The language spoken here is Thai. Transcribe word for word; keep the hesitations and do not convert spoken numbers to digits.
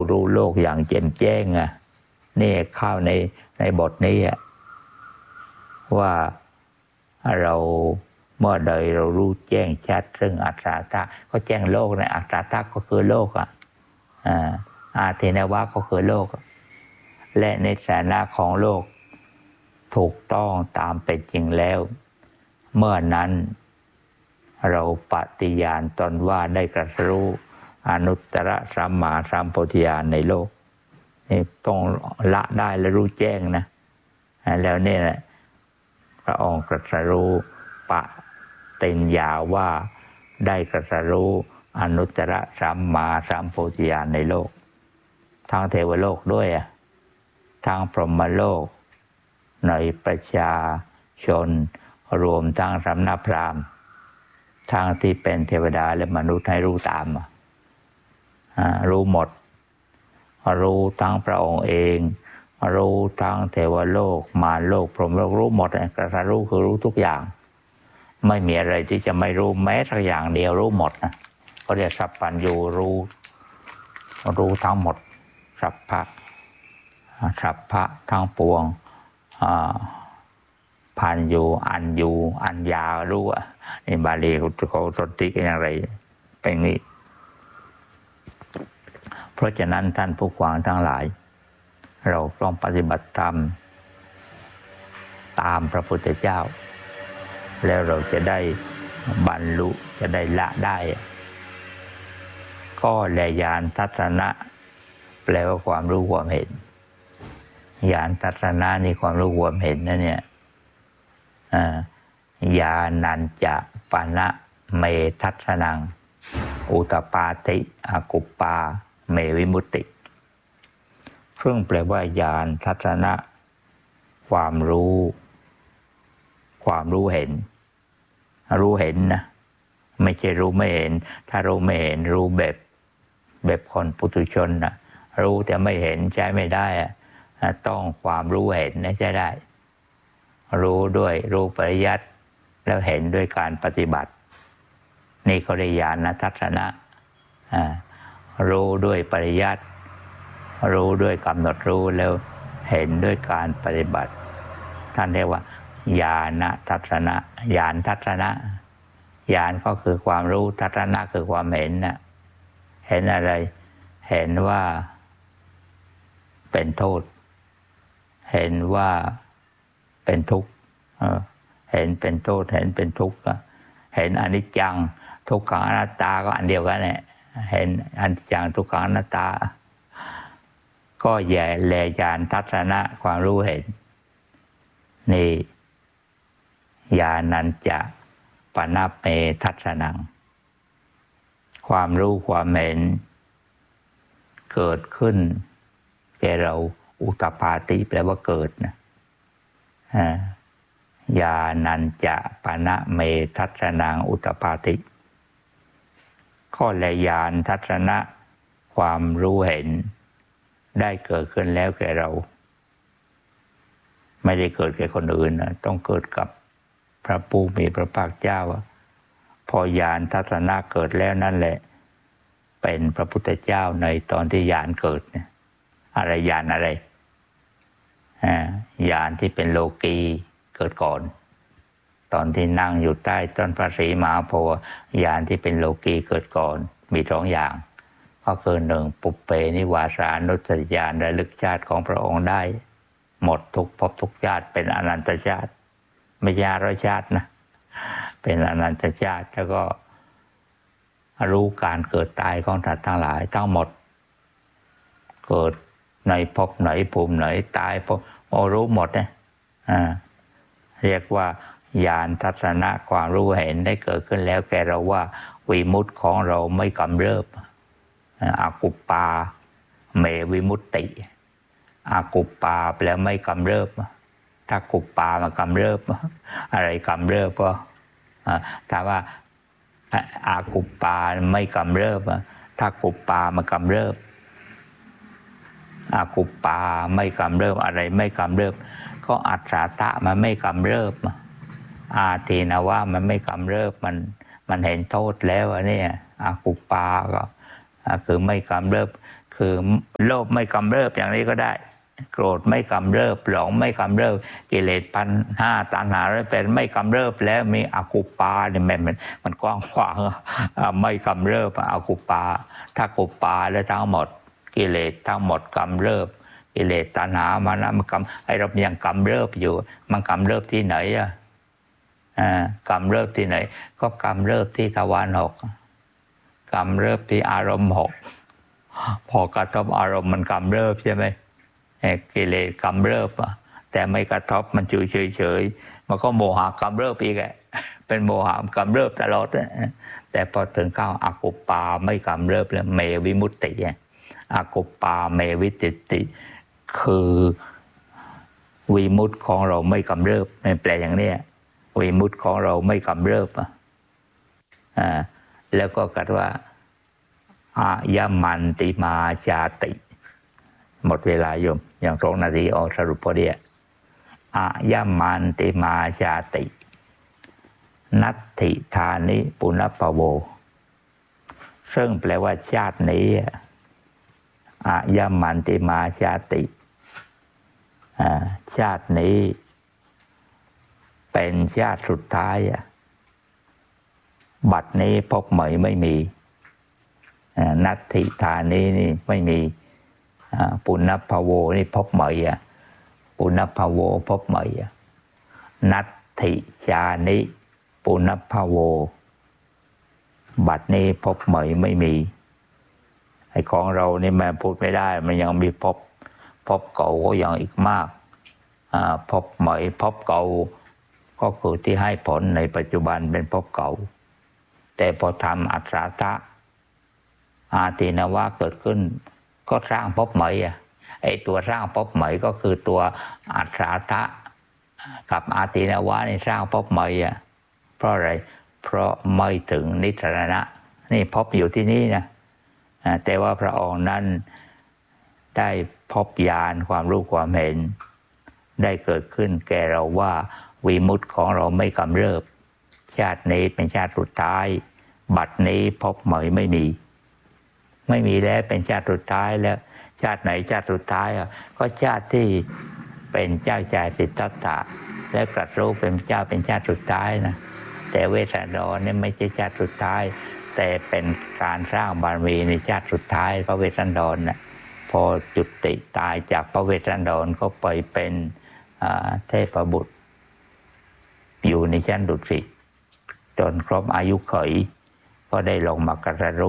รู้โลกอย่างแจ่มแจ้งอ่ะนี่เข้าในในบทนี้ว่าเราเมื่อใดเรารู้แจ้งชัดเรื่องอัตตาตาก็แจ้งโลกในอัตตาตาก็คือโลกอ่ะอาเทนวะก็คือโลกและในฐานะของโลกถูกต้องตามเป็นจริงแล้วเมื่อนั้นเราปฏิญาณตนว่าได้ตรัสรู้อนุตตรสัมมาสัมโพธิญาณในโลกนี่ต้องละได้และรู้แจ้งนะแล้วนี่แหละพระองค์ตรัสรู้ปฏิญญาว่าได้ตรัสรู้อนุตตรสัมมาสัมโพธิญาณในโลกทั้งเทวโลกด้วยทั้งพรหมโลกในประชาชนรวมทั้งสำนักพราหมณ์ทั้งที่เป็นเทวดาและมนุษย์ให้รู้ตามรู้หมดรู้ทั้งพระองค์เองรู้ทั้งเทวโลกมารโลกพรหมโลกรู้หมดกษัตริย์รู้คือรู้ทุกอย่างไม่มีอะไรที่จะไม่รู้แม้สักอย่างเดียวรู้หมดนะเขาเรียกสัพพัญญูรู้รู้ทั้งหมดสัพพะสัพพะทั้งปวงพันยูอันยูอัญญารู้อ่ะในบาลีเขาสนติกันอย่างไรเป็นนี้เพราะฉะนั้นท่านผู้ฟังทั้งหลายเราต้องปฏิบัติธรรมตามพระพุทธเจ้าแล้วเราจะได้บรรลุจะได้ละได้ก็แลญาณทัศนะแปลว่าความรู้ความเห็นญาณทัศนะนี่ความรู้ความเห็นนะเนี่ยญาณัญจะปานะเมทัศนังอุตปาติอกุปปาเมวิมุตติซึ่งแปลว่าญาณทัศนะความรู้ความรู้เห็นรู้เห็นนะไม่ใช่รู้ไม่เห็นถ้ารู้ไม่เห็นรู้แบบแบบคนปุถุชนนะรู้แต่ไม่เห็นใช้ไม่ได้ต้องความรู้เห็นนะใช้ได้รู้ด้วยรู้ปริยัติแล้วเห็นด้วยการปฏิบัตินี่เขาเรียกญาณทัศนะรู้ด้วยปริยัติรู้ด้วยกำหนดรู้แล้วเห็นด้วยการปฏิบัติท่านเรียกว่าญาณทัศนะญาณทัศนะญาณก็คือความรู้ทัศนะคือความเห็นนะเห็นอะไรเห็นว่าเป็นโทษเห็นว่าเป็นทุกข์เห็นเป็นโทษเห็นเป็นทุกข์เห็นอนิจจังทุกขังอนัตตาก็อันเดียวกันเนี่ยเห็นอนิจจังทุกขังอนัตตาก็แย่แลญาณทัศนะความรู้เห็นนี่ญาณัญจะปานะเมทัศนังความรู้ความเห็นเกิดขึ้นแก่เราอุตปาติแปลว่าเกิดนะญาณัญจะปานะเมทัศนังอุตปาติข้อแลญาณทัศนะความรู้เห็นได้เกิดขึ้นแล้วแก่เราไม่ได้เกิดแก่คนอื่นนะต้องเกิดกับพระผู้มีพระภาคเจ้าพอญาณทัศนะเกิดแล้วนั่นแหละเป็นพระพุทธเจ้าในตอนที่ญาณเกิดเนี่ยอะไรญาณอะไรญาณที่เป็นโลกีเกิดก่อนตอนที่นั่งอยู่ใต้ต้นพระศรีมหาโพธิ์ญาณที่เป็นโลกีเกิดก่อนมีสองอย่างก็คือหนึ่งปุปเปนิวาสานุสติญาณระลึกชาติของพระองค์ได้หมดทุกภพทุกชาติเป็นอนันตชาติไม่ใช่ร้อยชาตินะเป็นอนันตชาติแล้วก็รู้การเกิดตายของสัตว์ทั้งหลายทั้งหมดเกิดในภพไหนภูมิไหนตายภพโอ้รู้หมดเนี่ยเรียกว่าญาณทัศนะความรู้เห็นได้เกิดขึ้นแล้วแก่เราว่าวิมุตติของเราไม่กำเริบอกุปปาเมวิมุตติอากุปปาแปลไม่กำเริบถ้ากุปปามากำเริบอะไรกำเริบก็ถ้าว่าอากุปปาไม่กำเริบถ้ากุปปามากำเริบอากุปปาไม่กำเริบอะไรไม่กำเริบก็อัตถาตะมันไม่กำเริบอาทีนวะมันไม่กำเริบมันมันเห็นโทษแล้วเนี่ยอากุปปาก็คือไม่กำเริบคคือโลภไม่กำเริบอย่างนี้ก็ได้โกรธไม่กำเริบหลงไม่กำเริบกิเลสพันห้าตัณหาเป็นไม่กำเริบแล้วมีอกุปปาเนี่ยมันมันมันกว้างขวางไม่กำเริบอกุปปาถ้ากุปปาแล้วทั้งหมดกิเลสทั้งหมดกำเริบกิเลสตัณหามันมันกำไอเรายังกำเริบอยู่มันกำเริบที่ไหนอ่ะอ่ากำเริบที่ไหนก็กำเริบที่ทวารหกกำเริบที่อารมณ์หกพอกระทบอารมณ์มันกำเริบใช่ไหมกิเลสกำเริบแต่ไม่กระทบมันอยู่เฉยๆมันก็โมหะกำเริบอีกแหละเป็นโมหะกำเริบตลอดแต่พอถึงเข้าอกุปปาไม่กำเริบแล้วเมวิมุตติอกุปปาเมวิติติคือวิมุตติของเราไม่กำเริบในแปลอย่างนี้วิมุตติของเราไม่กำเริบอ่าแล้วก็กัดว่าอายมันติมาจาติหมดเวลาโยมอย่างสองนาทีออกสรุปพอดีอายมันติมาจาตินัตถิธานิปุณปโวซึ่งแปลว่าชาตินี้อายมันติมาจาติชาตินี้เป็นชาติสุดท้ายบัดนี้พบใหม่ไม่มีนัตถิธานินี่ไม่มีปุณพโวนี่พบใหม่อ่ะปุณพโวพบใหม่อ่ะนัตถิชานิปุณพโวบัดนี้พบใหม่ไม่มีไอ้ของเรานี่มันพูดไม่ได้มันยังมีพบพบเก่าก็ยังอีกมากอ่าพบใหม่พบเก่าก็คือที่ให้ผลในปัจจุบันเป็นพบเก่าแต่พอทำอัตราทะอาทินวะเกิดขึ้นก็สร้างภพใหม่อ่ะไอตัวสร้างภพใหม่ก็คือตัวอัตราทะกับอาทินวะนี่สร้างภพใหม่อ่ะเพราะอะไรเพราะไม่ถึงนิสรณะนี่ภพอยู่ที่นี่นะแต่ว่าพระองค์นั้นได้พบญาณความรู้ความเห็นได้เกิดขึ้นแก่เราว่าวิมุตติของเราไม่กำเริบชาตินี้เป็นชาติสุดท้ายบัดนี้พบใหม่ไม่มีไม่มีแล้วเป็นชาติสุดท้ายแล้วชาติไหนชาติสุดท้ายอ่ะก็ชาติที่เป็นเจ้าชายสิทธัตถะและตรัสรู้เป็นเจ้าเป็นชาติสุดท้ายนะแต่เวสสันดรเนี่ยไม่ใช่ชาติสุดท้ายแต่เป็นการสร้างบารมีในชาติสุดท้ายพระเวสสันดรน่ะพอจุติตายจากพระเวสสันดรก็ไปเป็นเทพบุตรอยู่ในชั้นดุสิตจนครบอายุเขยก็ได้ลงมากตัสรู้